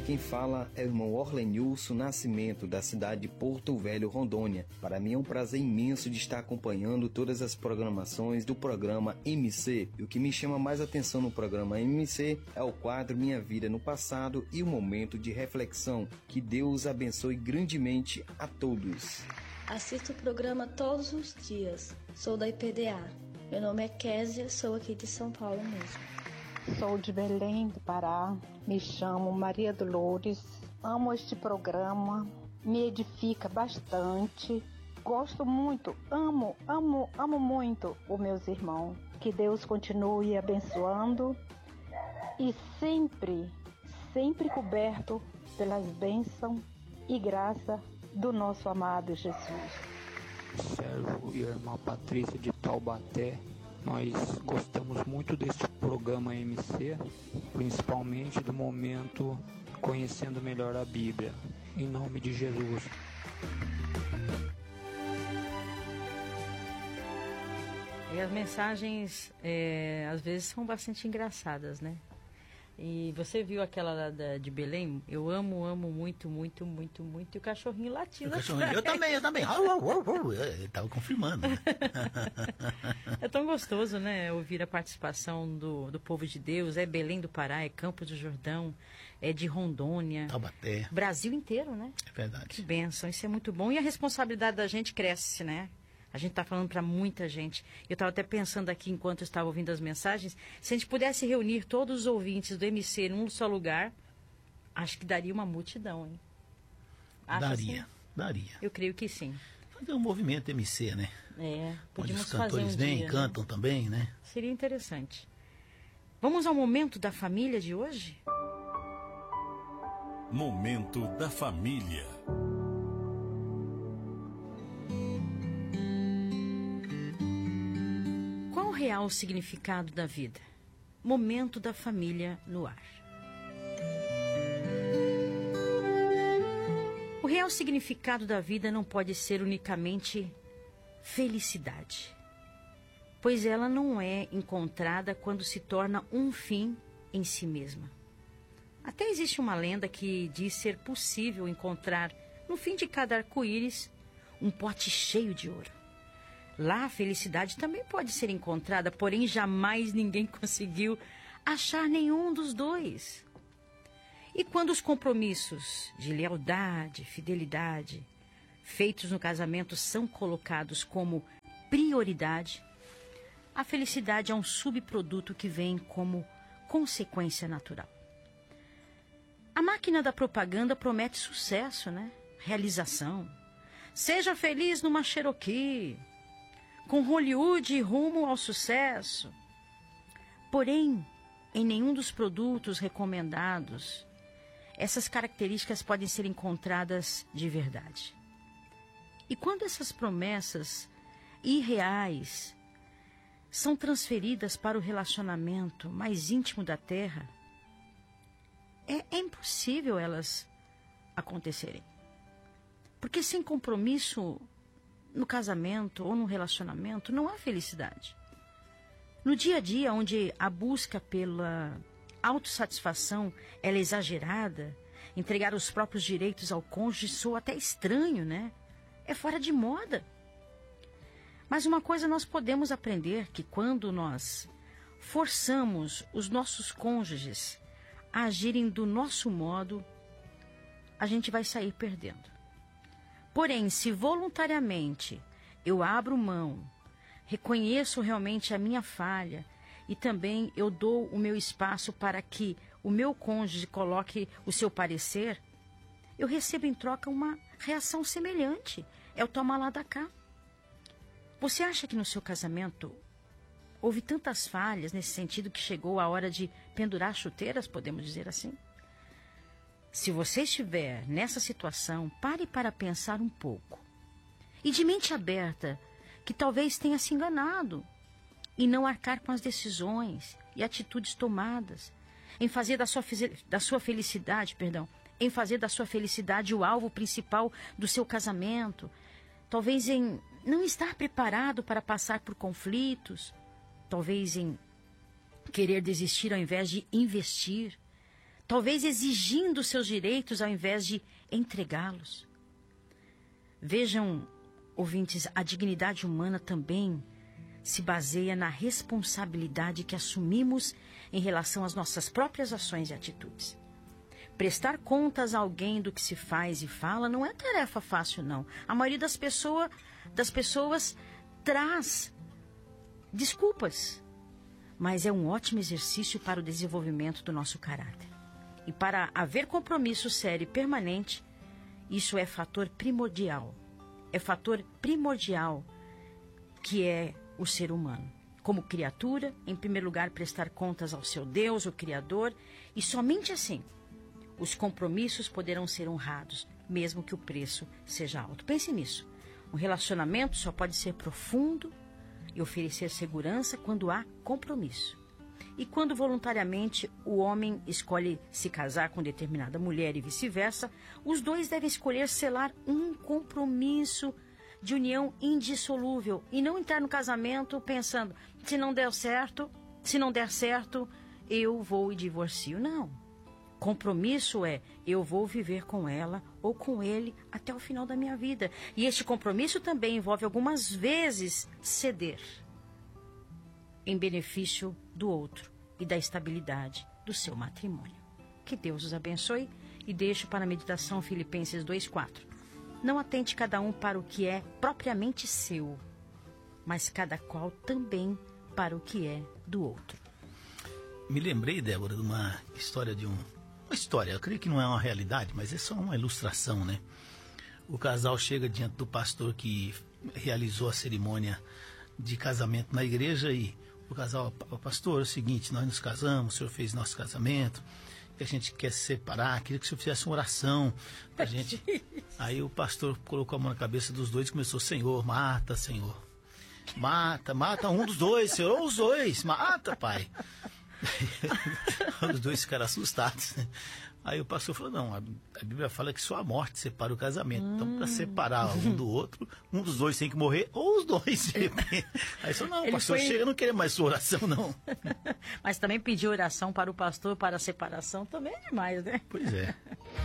quem fala é o irmão Orlenilson Nascimento, da cidade de Porto Velho, Rondônia. Para mim é um prazer imenso de estar acompanhando todas as programações do programa MC. E o que me chama mais atenção no programa MC é o quadro Minha Vida no Passado e o momento de reflexão. Que Deus abençoe grandemente a todos. Assisto o programa todos os dias. Sou da IPDA. Meu nome é Késia, sou aqui de São Paulo mesmo. Sou de Belém do Pará, me chamo Maria Dolores, amo este programa, me edifica bastante, gosto muito, amo muito os meus irmãos. Que Deus continue abençoando e sempre coberto pelas bênçãos e graça do nosso amado Jesus. Sérgio e a irmã Patrícia de Taubaté, nós gostamos muito deste programa MC, principalmente do momento Conhecendo Melhor a Bíblia. Em nome de Jesus. E as mensagens, às vezes, são bastante engraçadas, né? E você viu aquela de Belém? Eu amo muito, e o cachorrinho latindo. Eu também. Eu estava confirmando. Né? É tão gostoso, né? Ouvir a participação do povo de Deus. É Belém do Pará, é Campos do Jordão, é de Rondônia. Taubaté. Brasil inteiro, né? É verdade. Que bênção, isso é muito bom. E a responsabilidade da gente cresce, né? A gente está falando para muita gente. Eu estava até pensando aqui, enquanto eu estava ouvindo as mensagens, se a gente pudesse reunir todos os ouvintes do MC num só lugar, acho que daria uma multidão, hein? Daria. Eu creio que sim. Fazer um movimento MC, né? Podíamos onde os cantores fazer vêm, dia, cantam, né? Também, né? Seria interessante. Vamos ao momento da família de hoje? Momento da família. Qual o real significado da vida? Momento da família no ar. O real significado da vida não pode ser unicamente felicidade, pois ela não é encontrada quando se torna um fim em si mesma. Até existe uma lenda que diz ser possível encontrar no fim de cada arco-íris um pote cheio de ouro. Lá a felicidade também pode ser encontrada, porém jamais ninguém conseguiu achar nenhum dos dois. E quando os compromissos de lealdade, fidelidade, feitos no casamento são colocados como prioridade, a felicidade é um subproduto que vem como consequência natural. A máquina da propaganda promete sucesso, né? Realização. Seja feliz numa Cherokee, com Hollywood rumo ao sucesso. Porém, em nenhum dos produtos recomendados, essas características podem ser encontradas de verdade. E quando essas promessas irreais são transferidas para o relacionamento mais íntimo da Terra, é impossível elas acontecerem. Porque sem compromisso no casamento ou no relacionamento não há felicidade. No dia a dia, onde a busca pela autossatisfação ela é exagerada, entregar os próprios direitos ao cônjuge soa até estranho, né? É fora de moda. Mas uma coisa nós podemos aprender, que quando nós forçamos os nossos cônjuges a agirem do nosso modo, a gente vai sair perdendo. Porém, se voluntariamente eu abro mão, reconheço realmente a minha falha e também eu dou o meu espaço para que o meu cônjuge coloque o seu parecer, eu recebo em troca uma reação semelhante. É o toma lá da cá. Você acha que no seu casamento houve tantas falhas nesse sentido que chegou a hora de pendurar chuteiras, podemos dizer assim? Se você estiver nessa situação, pare para pensar um pouco. E de mente aberta, que talvez tenha se enganado e não arcar com as decisões e atitudes tomadas, em fazer da sua felicidade o alvo principal do seu casamento, talvez em não estar preparado para passar por conflitos, talvez em querer desistir ao invés de investir, talvez exigindo seus direitos ao invés de entregá-los. Vejam, ouvintes, a dignidade humana também se baseia na responsabilidade que assumimos em relação às nossas próprias ações e atitudes. Prestar contas a alguém do que se faz e fala não é tarefa fácil, não. A maioria das pessoas traz desculpas, mas é um ótimo exercício para o desenvolvimento do nosso caráter. E para haver compromisso sério e permanente, isso é fator primordial. É fator primordial que é o ser humano. Como criatura, em primeiro lugar, prestar contas ao seu Deus, o Criador, e somente assim os compromissos poderão ser honrados, mesmo que o preço seja alto. Pense nisso. Um relacionamento só pode ser profundo e oferecer segurança quando há compromisso. E quando voluntariamente o homem escolhe se casar com determinada mulher e vice-versa, os dois devem escolher selar um compromisso de união indissolúvel e não entrar no casamento pensando, se não der certo, eu vou e divorcio. Não. Compromisso é, eu vou viver com ela ou com ele até o final da minha vida. E este compromisso também envolve algumas vezes ceder em benefício do outro e da estabilidade do seu matrimônio. Que Deus os abençoe e deixo para a meditação Filipenses 2:4. Não atente cada um para o que é propriamente seu, mas cada qual também para o que é do outro. Me lembrei, Débora, de uma história uma história, eu creio que não é uma realidade, mas é só uma ilustração, né? O casal chega diante do pastor que realizou a cerimônia de casamento na igreja e o casal, pastor, é o seguinte, nós nos casamos, o senhor fez nosso casamento, e a gente quer se separar, queria que o senhor fizesse uma oração pra gente. Aí o pastor colocou a mão na cabeça dos dois e começou, Senhor, mata, Senhor. Mata um dos dois, Senhor, ou os dois, mata, Pai. Os dois ficaram assustados. Aí o pastor falou, não, a Bíblia fala que só a morte separa o casamento. Então, para separar um do outro, um dos dois tem que morrer, ou os dois. Aí falou, não, o pastor chega, eu não quero mais sua oração, não. Mas também pedir oração para o pastor para a separação também é demais, né? Pois é.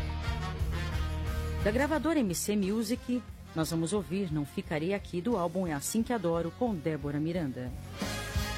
Da gravadora MC Music, nós vamos ouvir Não Ficarei Aqui, do álbum É Assim Que Adoro, com Débora Miranda.